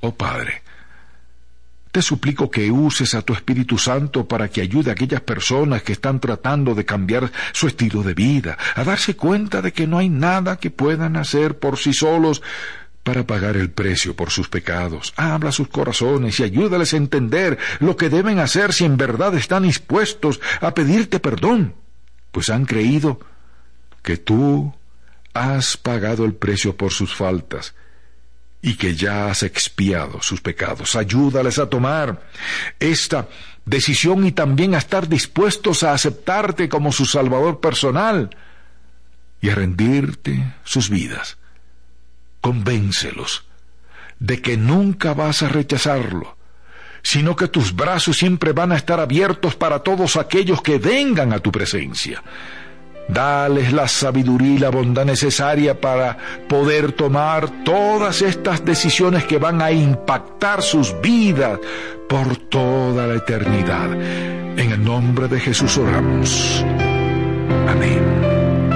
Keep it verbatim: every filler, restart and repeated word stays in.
Oh Padre, te suplico que uses a tu Espíritu Santo para que ayude a aquellas personas que están tratando de cambiar su estilo de vida, a darse cuenta de que no hay nada que puedan hacer por sí solos para pagar el precio por sus pecados. Habla a sus corazones y ayúdales a entender lo que deben hacer si en verdad están dispuestos a pedirte perdón, pues han creído que tú has pagado el precio por sus faltas y que ya has expiado sus pecados. Ayúdales a tomar esta decisión y también a estar dispuestos a aceptarte como su Salvador personal y a rendirte sus vidas. Convéncelos de que nunca vas a rechazarlo, sino que tus brazos siempre van a estar abiertos para todos aquellos que vengan a tu presencia. Dales la sabiduría y la bondad necesaria para poder tomar todas estas decisiones que van a impactar sus vidas por toda la eternidad. En el nombre de Jesús oramos. Amén.